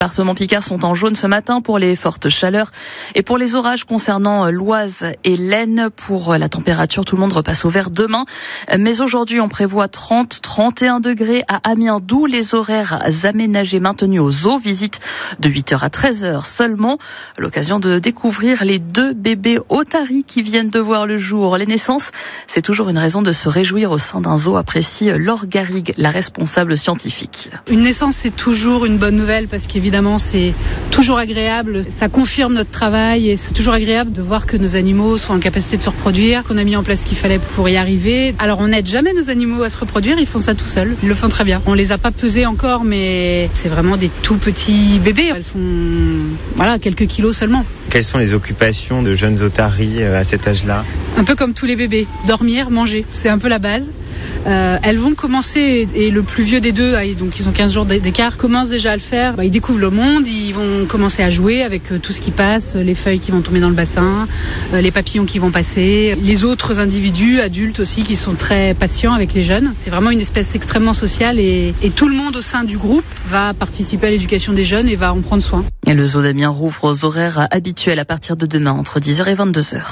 Les départements Picard sont en jaune ce matin pour les fortes chaleurs et pour les orages concernant l'Oise et l'Aisne. Pour la température, tout le monde repasse au vert demain. Mais aujourd'hui, on prévoit 30-31 degrés à Amiens, d'où les horaires aménagés maintenus aux eaux. Visite de 8h à 13h seulement. L'occasion de découvrir les 2 bébés otaries qui viennent de voir le jour. Les naissances, c'est toujours une raison de se réjouir au sein d'un zoo, apprécie Laure Garrigue, la responsable scientifique. Une naissance, c'est toujours une bonne nouvelle parce qu'évidemment, c'est toujours agréable. Ça confirme notre travail et c'est toujours agréable de voir que nos animaux sont en capacité de se reproduire, qu'on a mis en place ce qu'il fallait pour y arriver. Alors, on n'aide jamais nos animaux à se reproduire, ils font ça tout seuls. Ils le font très bien. On les a pas pesés encore, mais c'est vraiment des tout petits bébés. Elles font, quelques kilos seulement. Quelles sont les occupations de jeunes otaries à cet âge-là ? Un peu comme tous les bébés. Dormir, manger. C'est un peu la base. Elles vont commencer, et le plus vieux des deux, donc ils ont 15 jours d'écart, commence déjà à le faire. Ils découvrent le monde, ils vont commencer à jouer avec tout ce qui passe, les feuilles qui vont tomber dans le bassin, les papillons qui vont passer, les autres individus, adultes aussi, qui sont très patients avec les jeunes. C'est vraiment une espèce extrêmement sociale et tout le monde au sein du groupe va participer à l'éducation des jeunes et va en prendre soin. Et le zoo d'Amiens rouvre aux horaires habituels à partir de demain, entre 10h et 22h.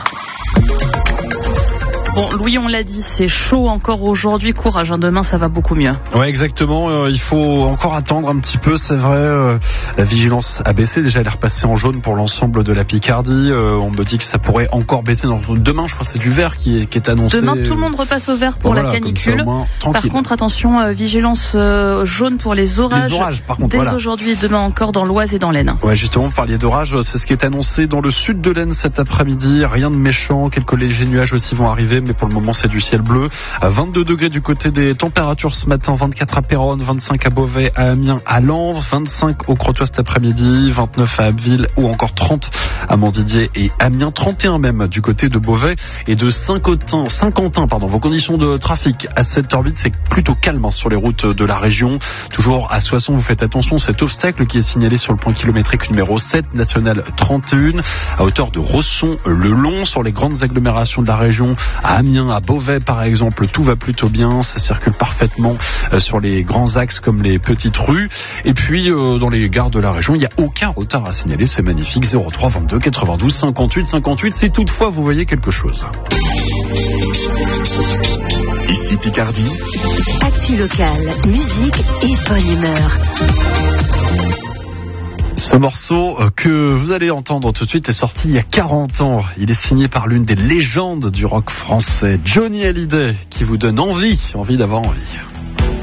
Bon, Louis, on l'a dit, c'est chaud encore aujourd'hui. Courage, demain ça va beaucoup mieux. Ouais, exactement. Il faut encore attendre un petit peu, c'est vrai. La vigilance a baissé. Déjà, elle est repassée en jaune pour l'ensemble de la Picardie. On me dit que ça pourrait encore baisser. Demain, je crois que c'est du vert qui est annoncé. Demain, tout le monde repasse au vert pour la canicule. Ça, par contre, attention, vigilance jaune pour les orages. Les orages, par contre, dès aujourd'hui et demain encore dans l'Oise et dans l'Aisne. Ouais, justement, vous parliez d'orage. C'est ce qui est annoncé dans le sud de l'Aisne cet après-midi. Rien de méchant. Quelques légers nuages aussi vont arriver, mais pour le moment, c'est du ciel bleu. 22 degrés du côté des températures ce matin, 24 à Péronne, 25 à Beauvais, à Amiens, à Lens, 25 au Crotoy cet après-midi, 29 à Abbeville ou encore 30 à Montdidier et Amiens, 31 même du côté de Beauvais et de Saint-Quentin. Vos conditions de trafic à 7h08, c'est plutôt calme sur les routes de la région. Toujours à Soissons, vous faites attention, cet obstacle qui est signalé sur le point kilométrique numéro 7, national 31, à hauteur de Rosson-le-Long, sur les grandes agglomérations de la région, à Amiens, à Beauvais par exemple, tout va plutôt bien, ça circule parfaitement sur les grands axes comme les petites rues. Et puis dans les gares de la région, il n'y a aucun retard à signaler, c'est magnifique. 03 22 92 58 58 si toutefois vous voyez quelque chose. Ici Picardie. Actu locale, musique et bonne humeur. Ce morceau que vous allez entendre tout de suite est sorti il y a 40 ans. Il est signé par l'une des légendes du rock français, Johnny Hallyday, qui vous donne envie d'avoir envie.